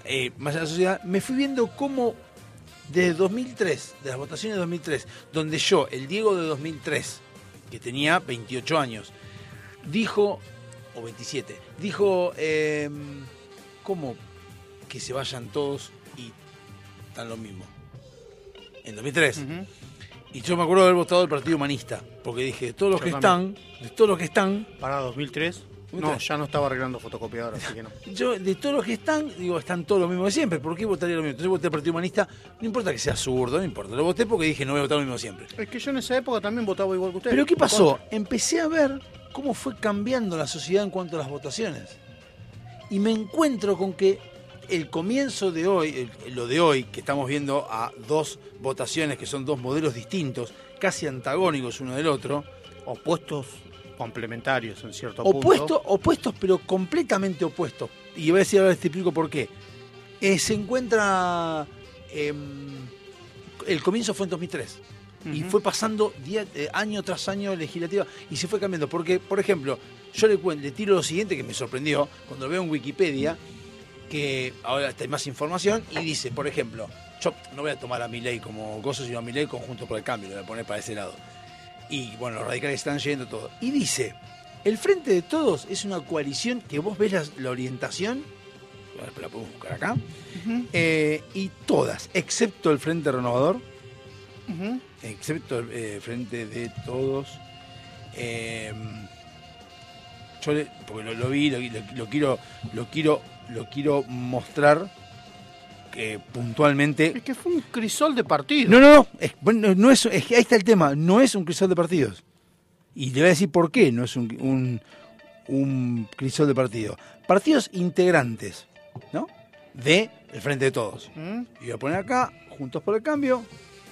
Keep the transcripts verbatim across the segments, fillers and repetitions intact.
eh, más allá de la sociedad, me fui viendo cómo desde dos mil tres, de las votaciones de dos mil tres, donde yo, el Diego de dos mil tres, que tenía veintiocho años, dijo, o veintisiete, dijo, eh, ¿cómo que se vayan todos y están lo mismo? En dos mil tres. Uh-huh. Y yo me acuerdo de haber votado el Partido Humanista, porque dije, de todos los yo que también. están, de todos los que están... ¿Para dos mil tres? No, ya no estaba arreglando fotocopiadora, así que no. Yo, de todos los que están, digo, están todos lo mismo de siempre. ¿Por qué votaría lo mismo? Entonces voté al Partido Humanista, no importa que sea zurdo, no importa. Lo voté porque dije, no voy a votar lo mismo siempre. Es que yo en esa época también votaba igual que usted. Pero ¿qué pasó? Empecé a ver cómo fue cambiando la sociedad en cuanto a las votaciones. Y me encuentro con que el comienzo de hoy, el, lo de hoy, que estamos viendo a dos votaciones que son dos modelos distintos, casi antagónicos uno del otro, opuestos, complementarios en cierto opuesto, punto. Opuestos, pero completamente opuestos. Y voy a decir, ahora te explico por qué. Eh, se encuentra... Eh, el comienzo fue en dos mil tres. Uh-huh. Y fue pasando día, eh, año tras año legislativa y se fue cambiando. Porque, por ejemplo, yo le, le tiro lo siguiente que me sorprendió cuando lo veo en Wikipedia, que ahora hay más información, y dice, por ejemplo, yo no voy a tomar a Milei como gozo, sino a Milei conjunto por el cambio, lo voy a poner para ese lado. Y bueno, los radicales están yendo todo. Y dice, el Frente de Todos es una coalición que vos ves la, la orientación, la podemos buscar acá, uh-huh. eh, y todas, excepto el Frente Renovador, uh-huh. excepto el eh, Frente de Todos, eh, yo le, porque lo, lo vi, lo, lo, lo quiero, lo quiero, lo quiero mostrar. Que puntualmente... Es que fue un crisol de partidos. No, no, no, es, bueno, no es, es que ahí está el tema, no es un crisol de partidos. Y le voy a decir por qué no es un, un, un crisol de partidos. Partidos integrantes, ¿no? De el Frente de Todos. ¿Mm? Y voy a poner acá, Juntos por el Cambio,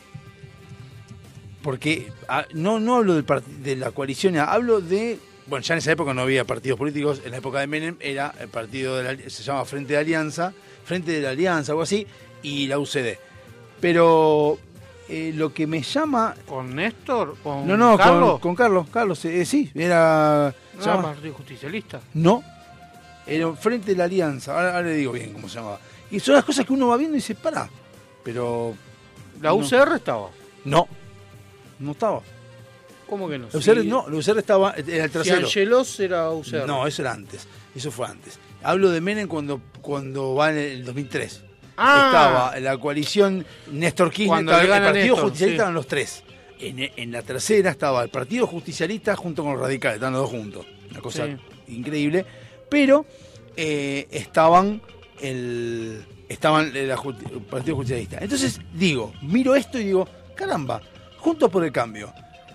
porque a, no, no hablo del part- de la coalición, hablo de... Bueno, ya en esa época no había partidos políticos, en la época de Menem era el partido, de la, se llama Frente de Alianza, Frente de la Alianza, algo así, y la U C D. Pero eh, lo que me llama... ¿Con Néstor? ¿Con no, no, Carlos? Con, con Carlos, Carlos, eh, sí, era... ¿No era Partido Justicialista? No, era Frente de la Alianza, ahora, ahora le digo bien cómo se llamaba. Y son las cosas que uno va viendo y dice, pará, pero... ¿La U C R no. estaba? No, no estaba. ¿Cómo que no? La U C R, sí. No, la U C R estaba, era el tercero. Si Angelos era U C R. No, eso era antes, eso fue antes. Hablo de Menem cuando, cuando va en el dos mil tres. Ah. Estaba la coalición Néstor Kirchner, estaba, el Partido Néstor, Justicialista, sí. Estaban los tres. En, en la tercera estaba el Partido Justicialista junto con los radicales, estaban los dos juntos. Una cosa sí. increíble. Pero eh, estaban el estaban el, el Partido Justicialista. Entonces digo, miro esto y digo, caramba, Juntos por el Cambio.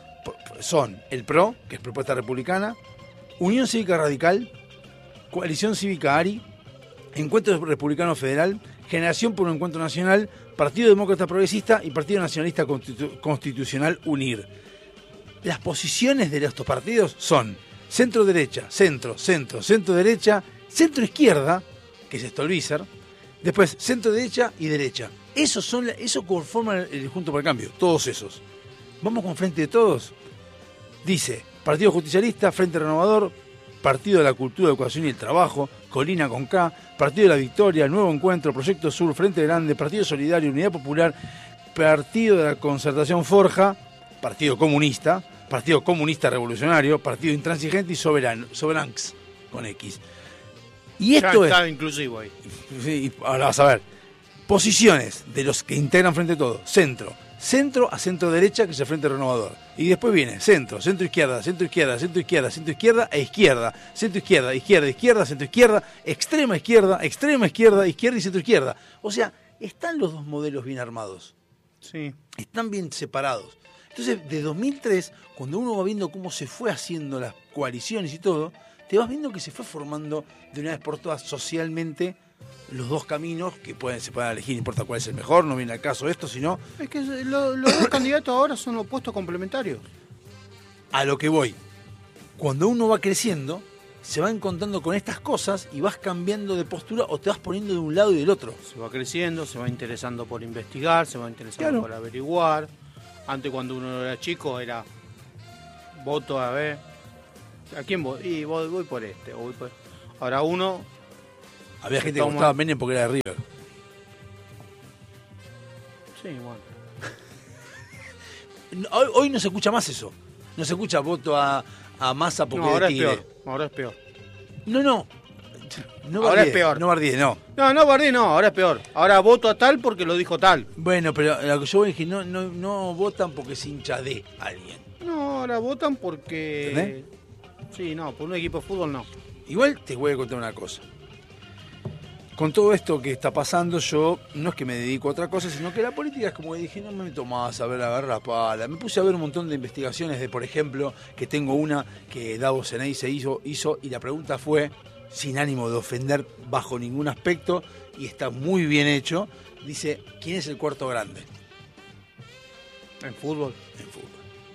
Son el P R O, que es Propuesta Republicana, Unión Cívica Radical, Coalición Cívica ARI, Encuentro Republicano Federal, Generación por un Encuentro Nacional, Partido Demócrata Progresista y Partido Nacionalista Constitu- Constitucional UNIR. Las posiciones de estos partidos son centro-derecha, centro, centro, centro-derecha, centro-izquierda, que es Stolbizer, después centro-derecha y derecha. Esos son, eso conforman el Juntos por el Cambio, todos esos. Vamos con Frente de Todos. Dice, Partido Justicialista, Frente Renovador, Partido de la Cultura, Educación y el Trabajo, Colina con K, Partido de la Victoria, Nuevo Encuentro, Proyecto Sur, Frente Grande, Partido Solidario, Unidad Popular, Partido de la Concertación Forja, Partido Comunista, Partido Comunista Revolucionario, Partido Intransigente y Soberano, Soberanx, con X. Y esto ya estaba es... inclusivo ahí. Sí, ahora vas a ver. Posiciones de los que integran Frente Todo. Centro. Centro a centro derecha, que es el Frente Renovador. Y después viene centro, centro izquierda, centro izquierda, centro izquierda, centro izquierda e izquierda. Centro izquierda, izquierda, izquierda, centro izquierda, extrema izquierda, extrema izquierda, izquierda y centro izquierda. O sea, están los dos modelos bien armados. Sí. Están bien separados. Entonces, de dos mil tres, cuando uno va viendo cómo se fue haciendo las coaliciones y todo, te vas viendo que se fue formando de una vez por todas socialmente los dos caminos que pueden, se pueden elegir, no importa cuál es el mejor, no viene al caso esto, sino... Es que lo, los dos candidatos ahora son opuestos complementarios. A lo que voy. Cuando uno va creciendo, se va encontrando con estas cosas y vas cambiando de postura o te vas poniendo de un lado y del otro. Se va creciendo, se va interesando por investigar, se va interesando claro. por averiguar. Antes, cuando uno era chico, era voto a ver... ¿A quién voy? Y voy, voy por este. O voy por... Ahora uno Había gente que votaba a Menem porque era de River. Sí, bueno. Hoy, hoy no se escucha más eso. No se escucha voto a, a Massa porque no, ahora es es peor. Ahora es peor. No, no. No ahora bardie, es peor. No bardie, no. No, no bardie, no. Ahora es peor. Ahora voto a tal porque lo dijo tal. Bueno, pero lo que yo dije, no, no, no votan porque se hincha de alguien. No, ahora votan porque... ¿Entendés? Sí, no, por un equipo de fútbol no. Igual te voy a contar una cosa. Con todo esto que está pasando, yo no es que me dedico a otra cosa, sino que la política es como que dije, no me meto más a ver a agarrar la pala. Me puse a ver un montón de investigaciones de, por ejemplo, que tengo una que Davos Seney se hizo, hizo y la pregunta fue, sin ánimo de ofender bajo ningún aspecto, y está muy bien hecho, dice, ¿quién es el cuarto grande? En fútbol. En fútbol.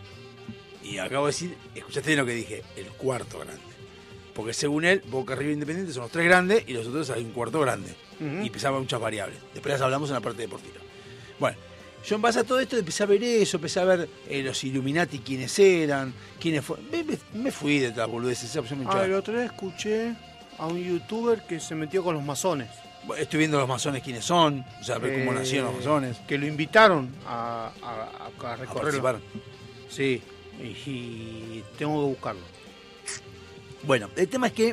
Y acabo de decir, escuchaste bien lo que dije, el cuarto grande. Porque según él, Boca, River, Independiente son los tres grandes y los otros hay un cuarto grande. Uh-huh. Y empezaba muchas variables. Después las hablamos en la parte deportiva. Bueno, yo en base a todo esto empecé a ver eso, empecé a ver eh, los Illuminati, quiénes eran, quiénes fueron. Me, me, me fui de todas boludeces. Ah, el otro día escuché a un youtuber que se metió con los masones. Estoy viendo los masones quiénes son, o sea, ver eh, cómo nacieron los masones. Que lo invitaron a, a, a, a recorrer. A sí, y, y tengo que buscarlo. Bueno, el tema es que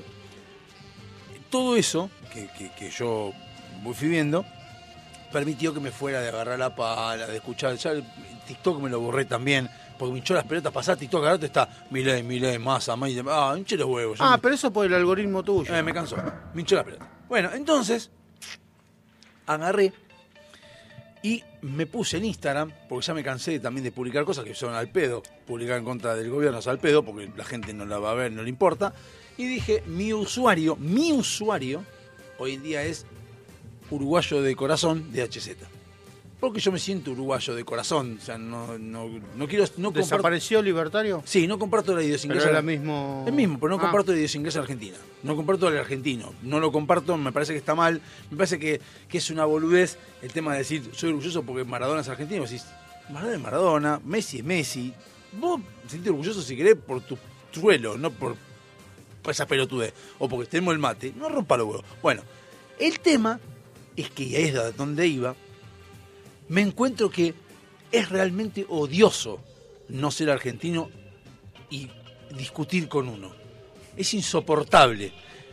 todo eso que, que, que yo fui viendo permitió que me fuera de agarrar la pala, de escuchar. Ya el TikTok me lo borré también, porque me hinchó las pelotas. Pasar TikTok, ahora te está Milei, Milei, Massa, Milei. Ah, hinché los huevos. Ah, me... pero eso por el algoritmo tuyo. Eh, me cansó, me hinchó las pelotas. Bueno, entonces agarré y me puse en Instagram, porque ya me cansé también de publicar cosas que son al pedo. Publicar en contra del gobierno es al pedo, porque la gente no la va a ver, no le importa. Y dije, mi usuario, mi usuario, hoy en día es uruguayo de corazón de H Z. Porque yo me siento uruguayo de corazón. O sea, no, no, no quiero... No ¿Desapareció comparto... libertario? Sí, no comparto la idiosincrasia... Pero era mismo... El mismo, pero no ah. comparto la idiosincrasia argentina. No comparto el argentino. No lo comparto, me parece que está mal. Me parece que, que es una boludez el tema de decir, soy orgulloso porque Maradona es argentino. Decís, Maradona es Maradona, Messi es Messi. Vos sentís orgulloso si querés por tu suelo, no por, por esa pelotudez. O porque tenemos el mate. No rompa los huevos. Bueno, el tema es que, y ahí es donde iba, me encuentro que es realmente odioso no ser argentino y discutir con uno. Es insoportable.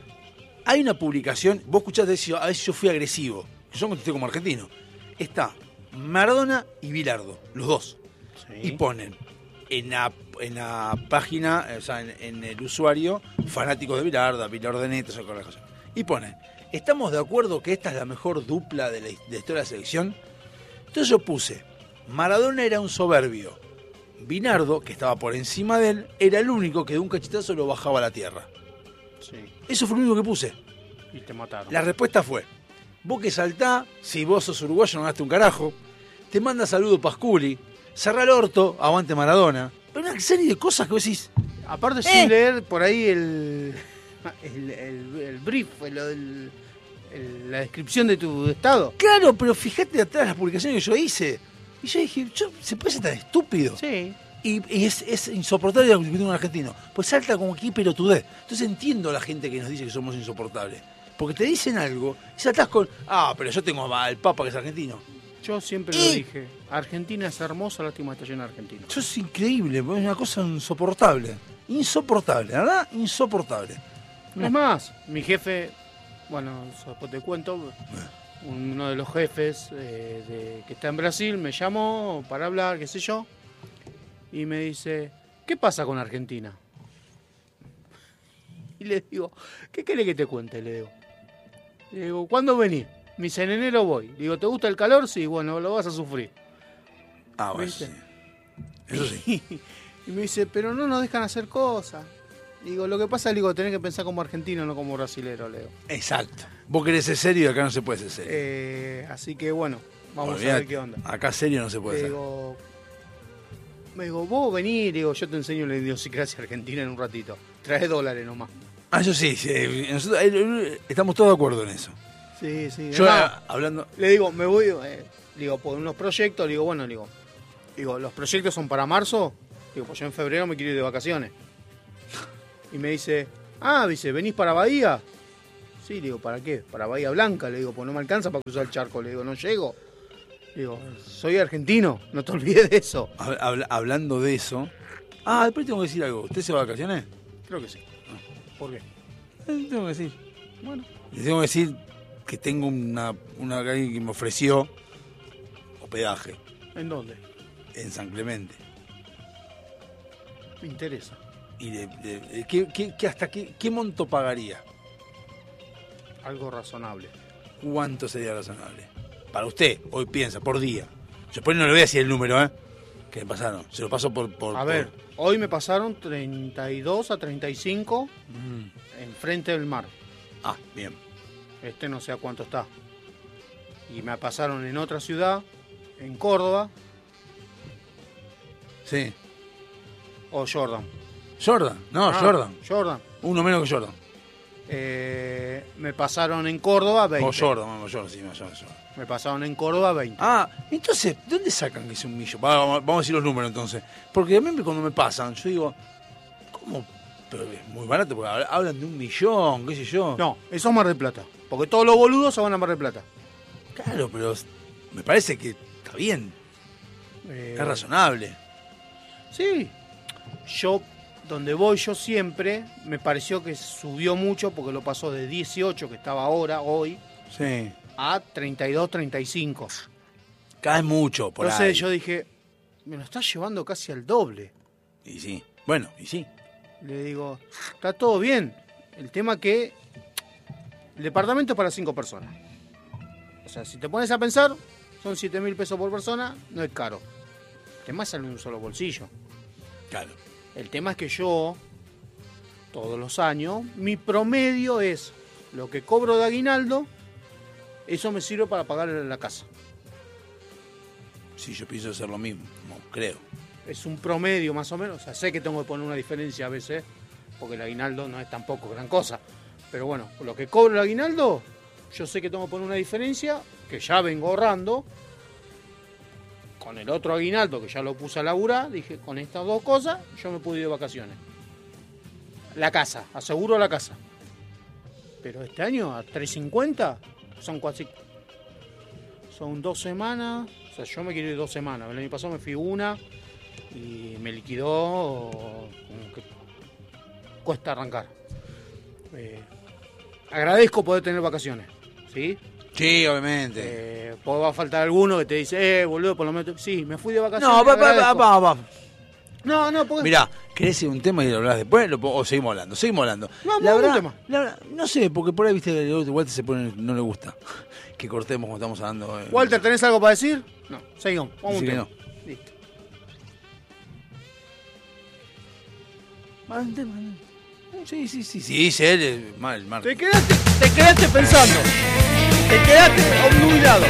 Hay una publicación, vos escuchaste decir, a veces yo fui agresivo, yo contesté como argentino. Está Maradona y Bilardo, los dos. Sí. Y ponen en la, en la página, o sea, en, en el usuario, fanáticos de Bilardo, Bilardoneto, esa cosa. Y ponen, ¿estamos de acuerdo que esta es la mejor dupla de la, de la historia de la selección? Entonces yo puse, Maradona era un soberbio, Bilardo, que estaba por encima de él, era el único que de un cachetazo lo bajaba a la tierra. Sí. Eso fue lo único que puse. Y te mataron. La respuesta fue, vos que saltá, si vos sos uruguayo no ganaste un carajo, te manda saludo Pasculi, cerrá el orto, aguante Maradona. Pero una serie de cosas que vos decís... Aparte eh. sin leer por ahí el, el, el, el brief, el, el, el, la descripción de tu estado. Claro, pero fíjate atrás las publicaciones que yo hice. Y yo dije, yo, ¿se puede ser tan estúpido? Sí. Y, y es, es insoportable discutir con un argentino. Pues salta como aquí pelotudez. Entonces entiendo a la gente que nos dice que somos insoportables. Porque te dicen algo y saltás con, ah, pero yo tengo al Papa que es argentino. Yo siempre y... lo dije, Argentina es hermosa, lástima está llena de argentinos. Eso es increíble, es una cosa insoportable. Insoportable, ¿verdad? Insoportable. Es más, mi jefe, bueno, después te cuento, uno de los jefes eh, de, que está en Brasil me llamó para hablar, qué sé yo, y me dice, ¿qué pasa con Argentina? Y le digo, ¿qué querés que te cuente? Le digo, le digo, ¿cuándo venís? Me dice, en enero voy. Le digo, ¿te gusta el calor? Sí, bueno, lo vas a sufrir. Ah, bueno, sí. Eso sí. Y me dice, pero no nos dejan hacer cosas. Digo, lo que pasa es que tenés que pensar como argentino, no como brasilero, Leo. Exacto. Vos querés ser serio y acá no se puede ser serio. Eh, así que bueno, vamos Olvidate, a ver qué onda. Acá serio no se puede ser. Digo, me digo, vos venís, digo, yo te enseño la idiosincrasia argentina en un ratito. Trae dólares nomás. Ah, eso sí, sí. Nosotros, eh, estamos todos de acuerdo en eso. Sí, sí. Yo Además, eh, hablando... Le digo, me voy, eh, digo, por unos proyectos, le digo, bueno, le digo, digo, los proyectos son para marzo, digo, pues yo en febrero me quiero ir de vacaciones. Y me dice, ah, dice, ¿venís para Bahía? Sí, le digo, ¿para qué? Para Bahía Blanca, le digo, pues no me alcanza para cruzar el charco, le digo, no llego. Le digo, soy argentino, no te olvides de eso. Habla, hablando de eso... Ah, después tengo que decir algo. ¿Usted se va de vacaciones? Creo que sí. Ah. ¿Por qué? Eh, tengo que decir. Bueno. Le tengo que decir que tengo una, una alguien que me ofreció hospedaje. ¿En dónde? En San Clemente. Me interesa. ¿Y de, de, de, ¿qué, qué, qué, hasta qué, qué monto pagaría? Algo razonable. ¿Cuánto sería razonable? Para usted, hoy piensa, por día. Yo después no le voy a decir el número, ¿eh? Que me pasaron. Se lo paso por... por a por... ver, hoy me pasaron treinta y dos a treinta y cinco mm. enfrente del mar. Ah, bien. Este no sé a cuánto está. Y me pasaron en otra ciudad, en Córdoba. Sí. O Jordan. Jordan, no, ah, Jordan. Jordan. Uno menos que Jordan. Eh, me pasaron en Córdoba veinte. O Jordan, vamos, Jordan, sí, Jordan, Jordan. Me pasaron en Córdoba veinte. Ah, entonces, ¿de dónde sacan que es un millón? Vamos, vamos a decir los números entonces. Porque a mí cuando me pasan, yo digo, ¿cómo? Pero es muy barato, porque hablan de un millón, qué sé yo. No, eso es Mar del Plata. Porque todos los boludos se van a Mar del Plata. Claro, pero me parece que está bien. Eh, es razonable. Sí. Yo, donde voy yo siempre, me pareció que subió mucho porque lo pasó de dieciocho, que estaba ahora, hoy, sí, a treinta y dos, treinta y cinco. Cae mucho por Entonces ahí. yo dije, me lo está llevando casi al doble. Y sí, bueno, y sí. Le digo, está todo bien. El tema que el departamento es para cinco personas. O sea, si te pones a pensar, son siete mil pesos por persona, no es caro. El tema sale en un solo bolsillo. Claro. El tema es que yo, todos los años, mi promedio es lo que cobro de aguinaldo, eso me sirve para pagar la casa. Sí, yo pienso hacer lo mismo, no, creo. Es un promedio más o menos, o sea, sé que tengo que poner una diferencia a veces, porque el aguinaldo no es tampoco gran cosa. Pero bueno, lo que cobro el aguinaldo, yo sé que tengo que poner una diferencia, que ya vengo ahorrando. Con el otro aguinaldo, que ya lo puse a laburar, dije, con estas dos cosas, yo me pude ir de vacaciones. La casa, aseguro la casa. Pero este año, a tres cincuenta, son casi... Son dos semanas, o sea, yo me quiero ir dos semanas. El año pasado me fui una y me liquidó, como que cuesta arrancar. Eh, agradezco poder tener vacaciones, ¿sí? Sí, obviamente. Eh, va a faltar alguno que te dice, eh, boludo, por lo menos... Sí, me fui de vacaciones. No, va, va, va, va. No, no, porque... Mirá, ¿querés ir un tema y lo hablas después? Lo, o seguimos hablando, seguimos hablando. No, la, verdad, tema. la verdad, no sé, porque por ahí, viste, de Walter se pone, no le gusta que cortemos cuando estamos hablando. Eh. Walter, ¿tenés algo para decir? No, seguimos, vamos un tema. No. Listo. Mal tema, ¿no? Sí, sí, sí, sí, sí, él es mal, mal. Te quedaste, te quedaste pensando. Te quedaste obnubilado.